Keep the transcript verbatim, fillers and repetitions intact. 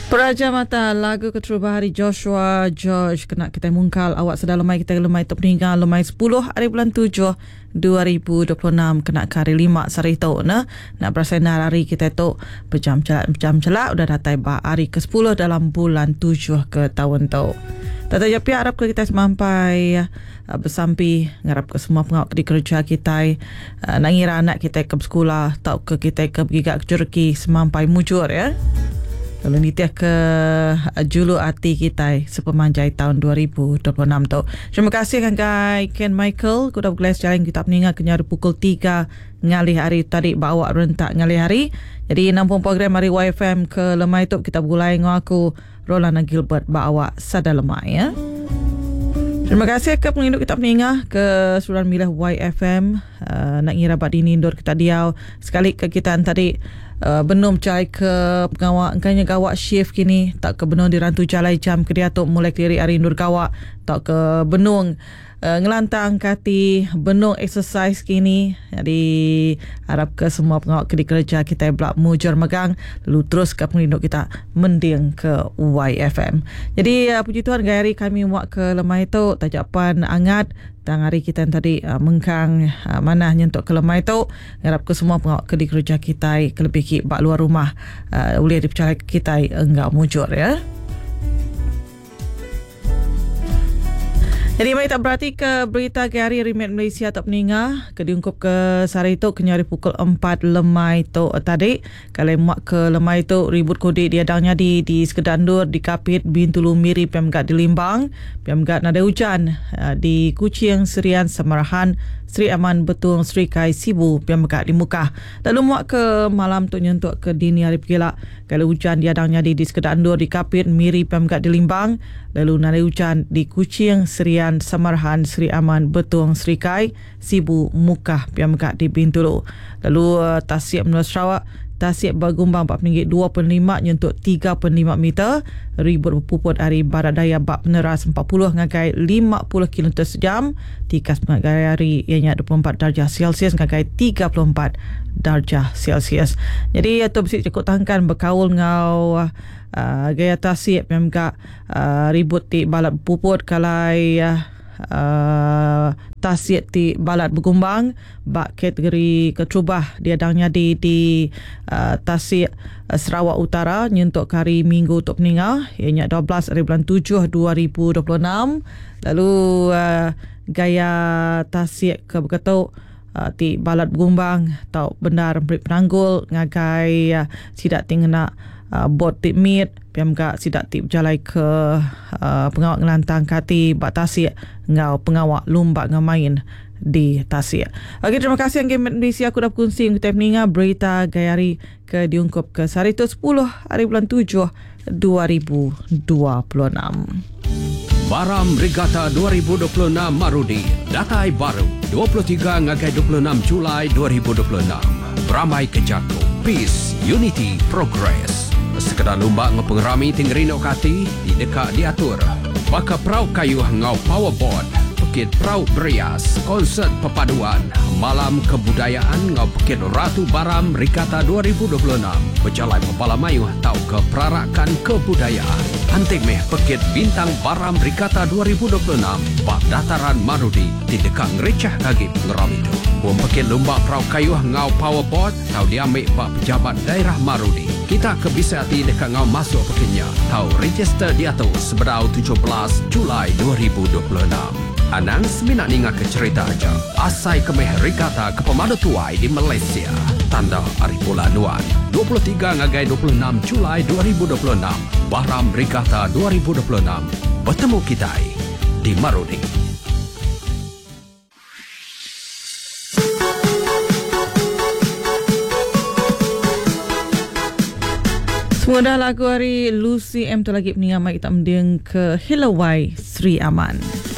Peraja Mata, lagu keteruba hari Joshua George kena kita mungkal awak sedar lemai kita lemai top meninggal lemai sepuluh hari bulan tujuh dua ribu dua puluh enam kena hari lima sari tau na nak berasal hari kita tu berjam celak berjam celak udah datai ba hari ke sepuluh dalam bulan tujuh ke tahun tau. Tata japi harap ke kita semampai uh, bersampi ngarap ke semua pengawal di kerja kita uh, nangira anak kita ke sekolah tau ke kita ke gigak jerki semampai mujur ya. Lalu nitiah ke julu hati kita sepemanjai tahun dua ribu dua puluh enam tu. Terima kasih kan guys Ken Michael kuda bergelas jalan kita peningat kenyari pukul tiga ngalih hari tadi bawa rentak ngalih hari. Jadi nampung program hari Y F M ke lemai tu kita mulai dengan aku Rolana Gilbert bawa sada lemai ya. Terima kasih ke penginduk kita peningah ke sembilan milah Y F M uh, nak ngira bak dini indoor kita diau sekali ke kita tadi uh, benum cai ke pengawak engkanya gawak shift kini tak ke benung dirantu jalai jam ke dia tu mulai kiri hari indoor gawak tak ke benung uh, ngelantang kati benung exercise kini. Jadi harap ke semua pengawak ke di kerja kita belak mujur megang lalu terus ke penginduk kita mending ke Y F M. Jadi uh, puji Tuhan gaya hari kami muak ke lemai tu tajapan angat dan hari kita yang tadi uh, mengkang uh, mana nyentuk ke lemai tu harap ke semua pengawak ke di kerja kita kelebih ki bak luar rumah uh, boleh dipercaya kita enggak mujur ya. Jadi mari tak berhati ke berita ke hari Remit Malaysia tak peningah ke diungkup ke sehari itu kenyari pukul empat lemai tu tadi kalau muak ke lemai tu ribut kodi diadangnya di di Sekedandur di Kapit Bintulu Miri Pemgat di Limbang Pemgat nada hujan di Kuching Serian Samarahan Sri Aman Betul Sri Kai Sibu Pemgat di Mukah. Lalu muak ke malam tu nyentuk ke dini hari pegilak kalau hujan diadangnya di di Sekedandur di Kapit Miri Pemgat di Limbang lalu nada hujan di Kuching Serian Samarahan Sri Aman Betul Sri Kai Sibu Mukah Pemgat di Bintulu. Lalu uh, Tasik Menurut Sarawak Tasik bergumbang empat ringgit dua puluh lima nyentuk tiga puluh lima meter. Ribut berpuput hari barat daya bak peneras empat puluh ngagai lima puluh kilometer sejam. Tikas ngagai hari ianya dua puluh empat darjah Celsius ngagai tiga puluh empat darjah Celsius. Jadi itu mesti cukup tangkan berkaul ngau uh, gaya Tasik yang uh, ribut ti balat berpuput kalai uh, Uh, Tasik ti balat bergumbang bak kategori keterubah diadangnya di di uh, Tasik uh, Sarawak Utara nyentuk hari Minggu untuk peningah ianya dua belas hari bulan tujuh dua ribu dua puluh enam. Lalu uh, gaya Tasik ke berketuk uh, ti balat bergumbang tau benar beri penanggul ngagai uh, sidak tinggal uh, bot tip meet Pemgak sidak tip berjalai ke uh, pengawak ngelantang kati bak Tasik ngau pengawak lumbak ngamain di Tasik. Okey, terima kasih yang Game Malaysia aku dah berkongsi kita meninggal berita gayari ke diungkup ke hari itu sepuluh hari bulan tujuh dua ribu dua puluh enam. Baram Regatta dua ribu dua puluh enam Marudi. Datai baru dua puluh tiga ngagai dua puluh enam Julai dua ribu dua puluh enam. Beramai ke Jago. Peace, Unity, Progress. Sekedar lomba ngepengerami tinggerino kati di dekat diatur. Baka perau kayu ngau powerboard. Pekit perau berias. Konsert perpaduan. Malam kebudayaan ngau pekit Ratu Baram Regatta dua ribu dua puluh enam. Berjalan Pepala Mayu tau ke perarakan kebudayaan. Anting meh pekit Bintang Baram Regatta dua ribu dua puluh enam. Bak dataran Marudi di dekat ngerecah kagip ngeram itu. Buang pekit lomba perau kayu ngau powerboard. Tau diambil bak pejabat daerah Marudi. Kita ke bisa hati dekat ngau masuk pekitnya. Tau register dia tu sebedau tujuh belas Julai dua ribu dua puluh enam. Anang seminat ningat ke cerita aja. Asai ke meh Regatta ke pemadu tuai di Malaysia. Tanda Hari Bulan Nuan. dua puluh tiga ngagai dua puluh enam Julai dua ribu dua puluh enam. Baram Regatta dua ribu dua puluh enam. Bertemu kita di Marudi. Semudah lagu hari Lucy M tu lagi peningat mai kita mending ke Hilawai Sri Aman.